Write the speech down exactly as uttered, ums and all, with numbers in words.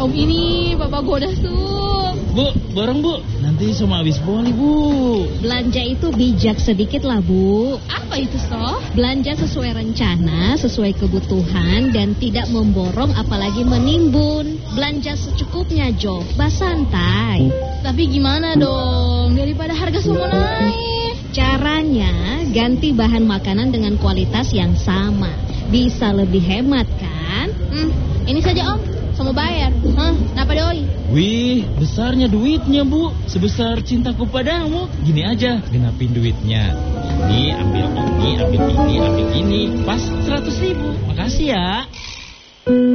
Om ini Bapak goda tuh. Bu, bareng Bu. Nanti sama habis boli Bu. Belanja itu bijak sedikit lah Bu. Apa itu Soh? Belanja sesuai rencana, sesuai kebutuhan, dan tidak memborong apalagi menimbun. Belanja secukupnya Jo, bah santai. Tapi gimana dong, daripada harga semua naik. Caranya ganti bahan makanan dengan kualitas yang sama. Bisa lebih hemat kan? Hmm, ini saja Om, sama bayar. Hah, kenapa doi? Wih, besarnya duitnya Bu. Sebesar cintaku padamu. Gini aja, genapin duitnya. Ini ambil ini, ambil ini, ambil ini. Pas seratus ribu. Makasih ya.